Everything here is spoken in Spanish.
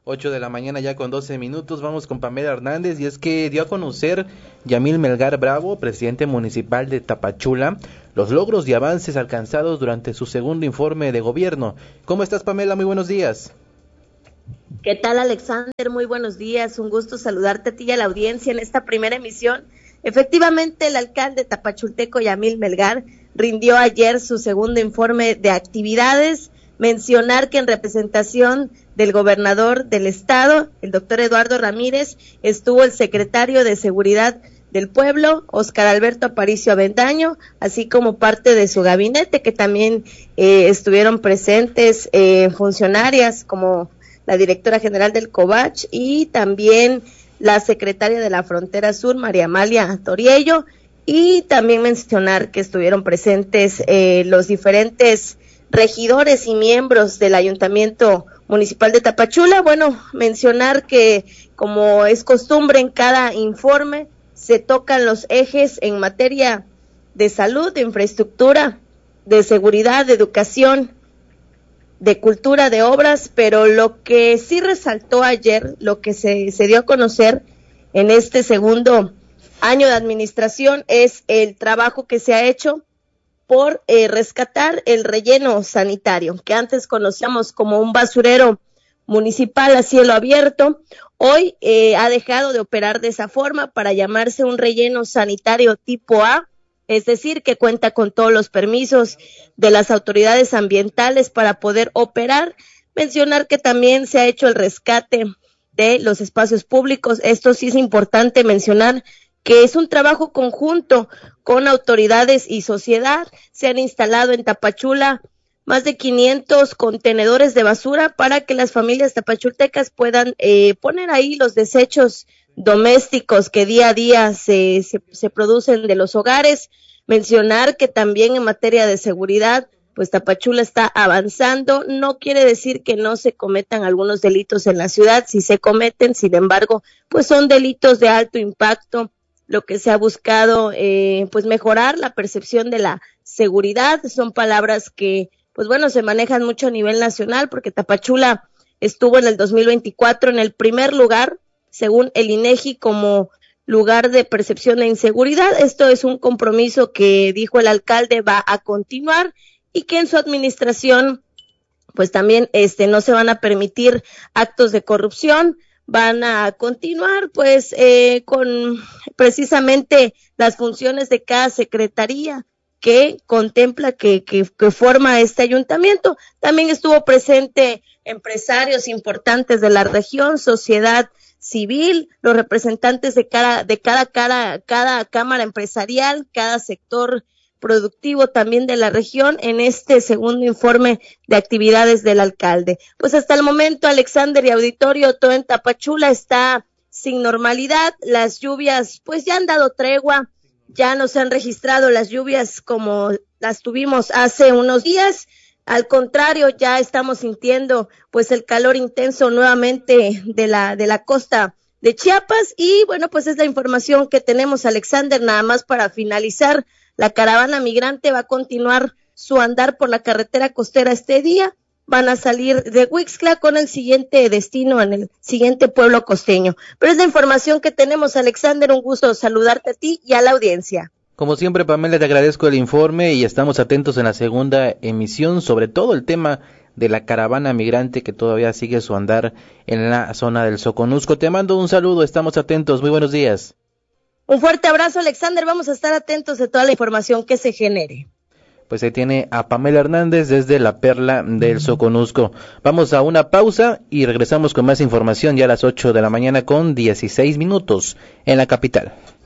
8 de la mañana ya con 12 minutos, vamos con Pamela Hernández, y es que dio a conocer Yamil Melgar Bravo, presidente municipal de Tapachula, los logros y avances alcanzados durante su segundo informe de gobierno. ¿Cómo estás, Pamela? Muy buenos días. ¿Qué tal, Alexander? Muy buenos días, un gusto saludarte a ti y a la audiencia en esta primera emisión. Efectivamente, el alcalde tapachulteco Yamil Melgar rindió ayer su segundo informe de actividades. Mencionar que en representación del gobernador del estado, el doctor Eduardo Ramírez, estuvo el secretario de Seguridad del Pueblo, Óscar Alberto Aparicio Avendaño, así como parte de su gabinete, que también estuvieron presentes funcionarias como la directora general del COVACH y también la secretaria de la Frontera Sur, María Amalia Toriello, y también mencionar que estuvieron presentes los diferentes regidores y miembros del Ayuntamiento Municipal de Tapachula. Bueno, mencionar que, como es costumbre en cada informe, se tocan los ejes en materia de salud, de infraestructura, de seguridad, de educación, de cultura, de obras, pero lo que sí resaltó ayer, lo que se dio a conocer en este segundo año de administración, es el trabajo que se ha hecho por rescatar el relleno sanitario, que antes conocíamos como un basurero municipal a cielo abierto. Hoy ha dejado de operar de esa forma para llamarse un relleno sanitario tipo A, es decir, que cuenta con todos los permisos de las autoridades ambientales para poder operar. Mencionar que también se ha hecho el rescate de los espacios públicos. Esto sí es importante mencionar, que es un trabajo conjunto con autoridades y sociedad. Se han instalado en Tapachula más de 500 contenedores de basura para que las familias tapachultecas puedan poner ahí los desechos domésticos que día a día se producen de los hogares. Mencionar que también en materia de seguridad, pues Tapachula está avanzando. No quiere decir que no se cometan algunos delitos en la ciudad, sí se cometen, sin embargo, pues son delitos de alto impacto. Lo que se ha buscado, pues mejorar la percepción de la seguridad, son palabras que, pues bueno, se manejan mucho a nivel nacional, porque Tapachula estuvo en el 2024 en el primer lugar, según el INEGI, como lugar de percepción de inseguridad. Esto es un compromiso que, dijo el alcalde, va a continuar, y que en su administración, pues también no se van a permitir actos de corrupción. Van a continuar pues con precisamente las funciones de cada secretaría que contempla, que forma este ayuntamiento. También estuvo presente empresarios importantes de la región, sociedad civil, los representantes de cada cámara empresarial, cada sector productivo también de la región, en este segundo informe de actividades del alcalde. Pues hasta el momento, Alexander y auditorio, todo en Tapachula está sin normalidad. Las lluvias pues ya han dado tregua, ya no se han registrado las lluvias como las tuvimos hace unos días. Al contrario, ya estamos sintiendo pues el calor intenso nuevamente de la costa de Chiapas. Y bueno, pues es la información que tenemos, Alexander. Nada más para finalizar, la caravana migrante va a continuar su andar por la carretera costera este día. Van a salir de Huixtla con el siguiente destino en el siguiente pueblo costeño. Pero es la información que tenemos, Alexander. Un gusto saludarte a ti y a la audiencia. Como siempre, Pamela, te agradezco el informe y estamos atentos en la segunda emisión, sobre todo el tema de la caravana migrante que todavía sigue su andar en la zona del Soconusco. Te mando un saludo, estamos atentos. Muy buenos días. Un fuerte abrazo, Alexander. Vamos a estar atentos de toda la información que se genere. Pues se tiene a Pamela Hernández desde la Perla del Soconusco. Vamos a una pausa y regresamos con más información ya a las 8 de la mañana con 16 minutos en la capital.